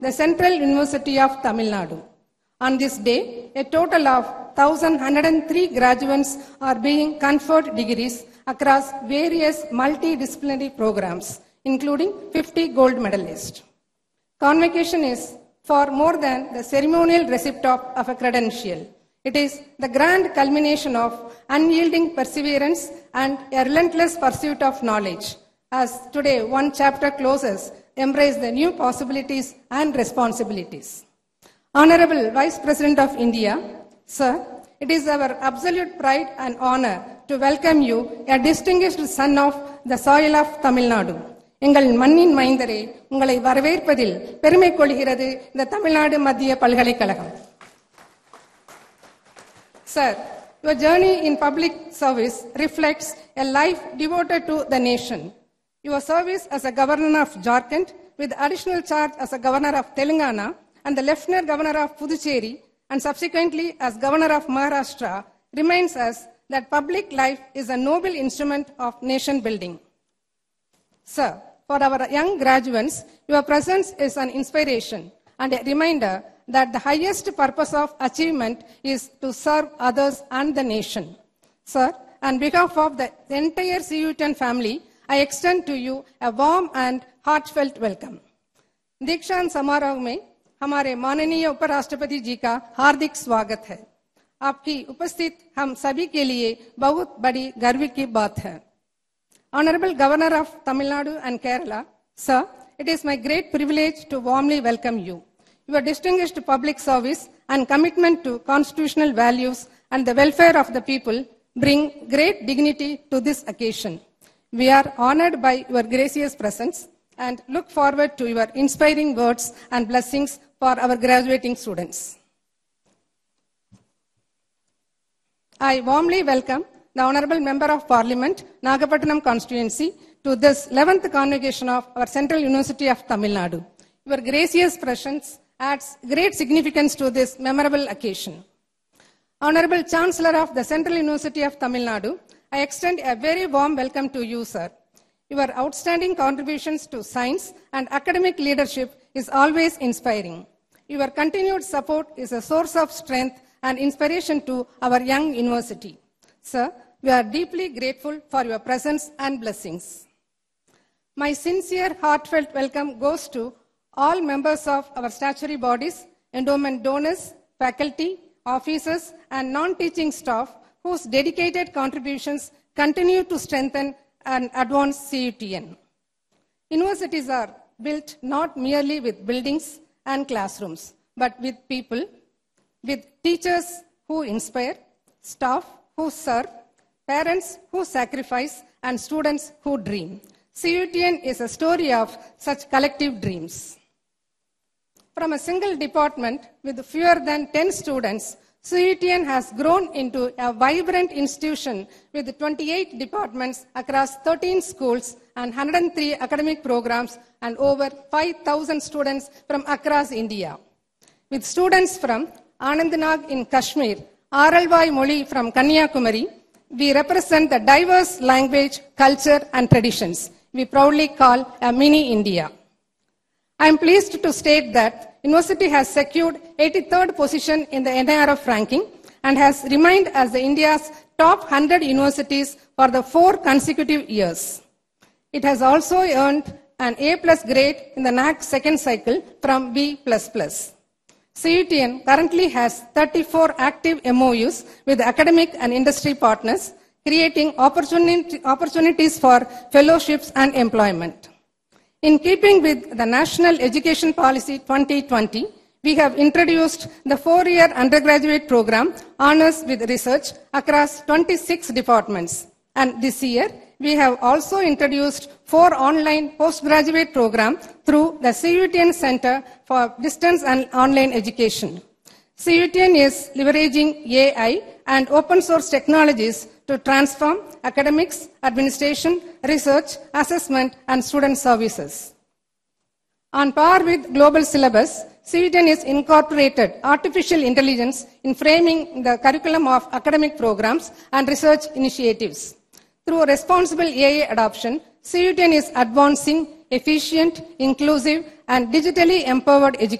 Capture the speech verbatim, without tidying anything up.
the Central University of Tamil Nadu. On this day, a total of one thousand one hundred three graduates are being conferred degrees across various multidisciplinary programs, including fifty gold medalists. Convocation is for more than the ceremonial receipt of, of a credential. It is the grand culmination of unyielding perseverance and a relentless pursuit of knowledge. As today one chapter closes, embrace the new possibilities and responsibilities. Honorable Vice President of India, Sir, it is our absolute pride and honor to welcome you, a distinguished son of the soil of Tamil Nadu. எங்கள் மண்ணின் மைந்தரே, உங்களை வரவேற்பதில் பெருமை கொள்கிறது இந்த தமிழ்நாடு மத்திய பல்கலைக்கழகம். Sir, your journey in public service reflects a life devoted to the nation. Your service as a governor of Jharkhand, with additional charge as a governor of Telangana and the lieutenant governor of Puducherry, and subsequently as governor of Maharashtra, reminds us that public life is a noble instrument of nation building. Sir, for our young graduates, your presence is an inspiration and a reminder that the highest purpose of achievement is to serve others and the nation. Sir, on behalf of the entire C U T N family, I extend to you a warm and heartfelt welcome. दीक्षांत समारोह में हमारे माननीय उपराष्ट्रपति जी का हार्दिक स्वागत है. आपकी उपस्थित हम सभी के लिए बहुत बड़ी गर्व की बात है. Honorable Governor of Tamil Nadu and Kerala, Sir, it is my great privilege to warmly welcome you. Your distinguished public service and commitment to constitutional values and the welfare of the people bring great dignity to this occasion. We are honored by your gracious presence and look forward to your inspiring words and blessings for our graduating students. I warmly welcome the Honorable Member of Parliament, Nagapattinam constituency, to this eleventh convocation of our Central University of Tamil Nadu. Your gracious presence adds great significance to this memorable occasion. Honorable Chancellor of the Central University of Tamil Nadu, I extend a very warm welcome to you, sir. Your outstanding contributions to science and academic leadership is always inspiring. Your continued support is a source of strength and inspiration to our young university. Sir, we are deeply grateful for your presence and blessings. My sincere, heartfelt welcome goes to all members of our statutory bodies, endowment donors, faculty, officers, and non-teaching staff whose dedicated contributions continue to strengthen and advance C U T N. Universities are built not merely with buildings and classrooms, but with people, with teachers who inspire, staff who serve, parents who sacrifice, and students who dream. C U T N is a story of such collective dreams. From a single department with fewer than ten students, C U T N has grown into a vibrant institution with twenty-eight departments across thirteen schools and one hundred three academic programs and over five thousand students from across India. With students from Anandnag in Kashmir, Aralvai Moli from Kanyakumari, we represent the diverse language, culture, and traditions we proudly call a mini India. I am pleased to state that University has secured eighty-third position in the N I R F ranking and has remained as the India's top one hundred universities for the four consecutive years. It has also earned an A plus grade in the N A C second cycle from B plus plus. C U T N currently has thirty-four active M O Us with academic and industry partners, creating opportunity, opportunities for fellowships and employment. In keeping with the National Education Policy twenty twenty, we have introduced the four-year undergraduate program, Honours with Research, across twenty-six departments. And this year, we have also introduced four online postgraduate programs through the C U T N Center for Distance and Online Education. C U T N is leveraging A I and open source technologies to transform academics, administration, research, assessment, and student services. On par with global syllabus, C U T N has incorporated artificial intelligence in framing the curriculum of academic programs and research initiatives. Through responsible A I adoption, C U T N is advancing efficient, inclusive, and digitally empowered education.